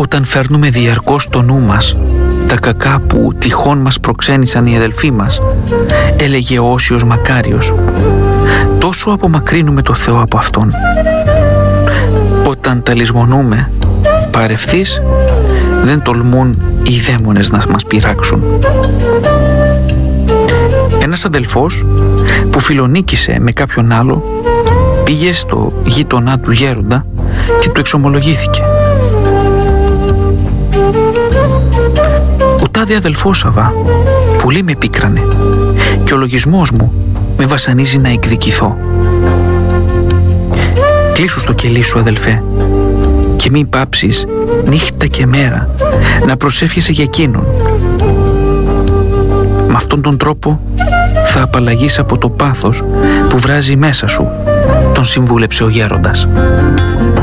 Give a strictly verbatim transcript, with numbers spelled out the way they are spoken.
Όταν φέρνουμε διαρκώς το νου μας τα κακά που τυχόν μας προξένησαν οι αδελφοί μας, έλεγε ο Όσιος Μακάριος, τόσο απομακρύνουμε το Θεό από Αυτόν. Όταν τα λησμονούμε παρευθείς, δεν τολμούν οι δαίμονες να μας πειράξουν. Ένας αδελφός που φιλονίκησε με κάποιον άλλο πήγε στο γείτονά του γέροντα και του εξομολογήθηκε. «Ο τάδε αδελφός, Αβά, πολύ με πίκρανε και ο λογισμός μου με βασανίζει να εκδικηθώ. Κλείσου στο κελί σου, αδελφέ, και μην πάψεις νύχτα και μέρα να προσεύχεσαι για εκείνον. Με αυτόν τον τρόπο θα απαλλαγείς από το πάθος που βράζει μέσα σου», τον συμβούλεψε ο γέροντας.